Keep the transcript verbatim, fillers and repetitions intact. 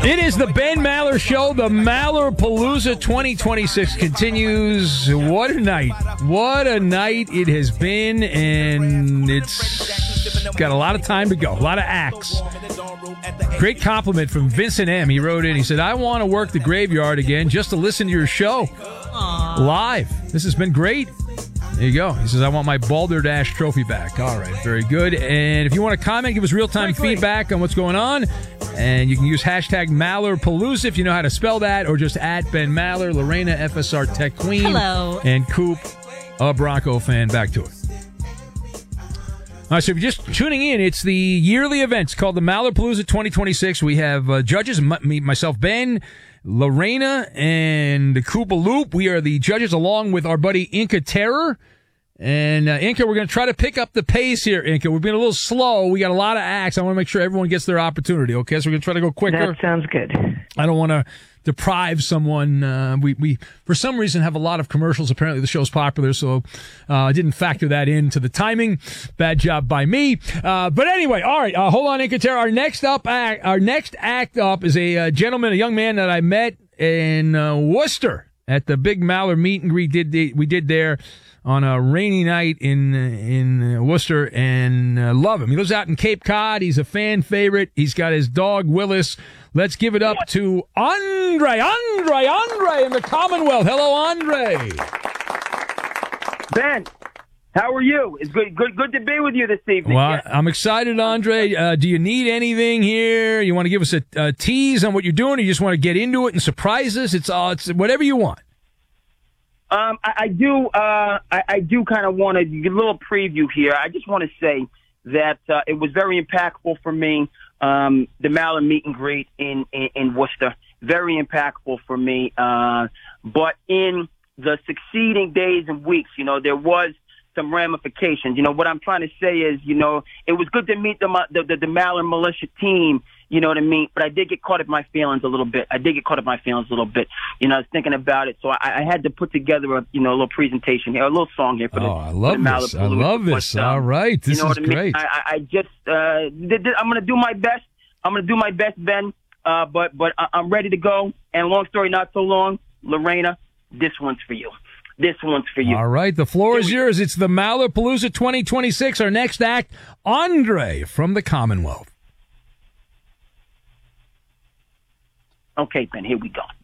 It is the Ben Maller Show. The Maller Palooza twenty twenty-six continues. What a night. What a night it has been, and it's got a lot of time to go. A lot of acts. Great compliment from Vincent M. He wrote in. He said, I want to work the graveyard again just to listen to your show live. This has been great. There you go. He says, I want my Balderdash trophy back. All right, very good. And if you want to comment, give us real-time feedback on what's going on. And you can use hashtag MallerPalooza if you know how to spell that, or just at Ben Maller, Lorena, F S R Tech Queen. Hello. And Coop, a Bronco fan. Back to it. All right, so if you're just tuning in, it's the yearly event. It's called the Maller Palooza twenty twenty-six. We have uh, judges, m- me, myself, Ben, Lorena, and the Koopa Loop. We are the judges along with our buddy Inca Terror. And, uh, Inca, we're going to try to pick up the pace here, Inca. We've been a little slow. We got a lot of acts. I want to make sure everyone gets their opportunity, okay? So we're going to try to go quicker. That sounds good. I don't want to deprive someone. Uh, we, we, for some reason, have a lot of commercials. Apparently, the show's popular, so uh, I didn't factor that into the timing. Bad job by me. Uh, but anyway, all right, uh, hold on, Inca Terror. Our next up, act, our next act up is a uh, gentleman, a young man that I met in uh, Worcester at the Big Maller meet and greet did we did there on a rainy night in in Worcester, and uh, love him. He lives out in Cape Cod. He's a fan favorite. He's got his dog, Willis. Let's give it up to Andre, Andre, Andre in the Commonwealth. Hello, Andre. Ben, how are you? It's good good, good to be with you this evening. Well, yes. I'm excited, Andre. Uh, do you need anything here? You want to give us a, a tease on what you're doing, or you just want to get into it and surprise us? It's, uh, it's whatever you want. Um, I, I do. Uh, I, I do kind of want to get a little preview here. I just want to say that uh, it was very impactful for me. Um, the Maller meet and greet in, in in Worcester, very impactful for me. Uh, but in the succeeding days and weeks, you know, there was some ramifications. You know, what I'm trying to say is, you know, it was good to meet the the, the, the Maller militia team. You know what I mean? But I did get caught up in my feelings a little bit. I did get caught up in my feelings a little bit. You know, I was thinking about it, so I, I had to put together a, you know, a little presentation here, a little song here for the, oh, I love for the this. I love this. But, um, All right, this you know is what I mean? great. I, I just, uh, did, did, I'm going to do my best. I'm going to do my best, Ben. Uh, but but I, I'm ready to go. And long story not so long, Lorena, this one's for you. This one's for you. All right, the floor is yours. It's the Maller Palooza twenty twenty-six. Our next act, Andre from the Commonwealth. Okay, Ben, here we go.